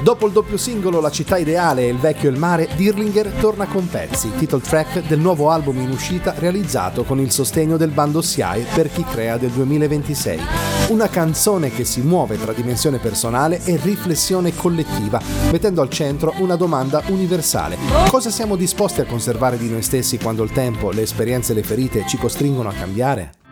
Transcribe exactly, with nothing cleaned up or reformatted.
Dopo il doppio singolo La città ideale e Il vecchio e il mare, Dirlinger torna con Pezzi, title track del nuovo album in uscita realizzato con il sostegno del bando S I A E Per chi crea del duemilaventisei. Una canzone che si muove tra dimensione personale e riflessione collettiva, mettendo al centro una domanda universale. Cosa siamo disposti a conservare di noi stessi quando il tempo, le esperienze e le ferite ci costringono a cambiare?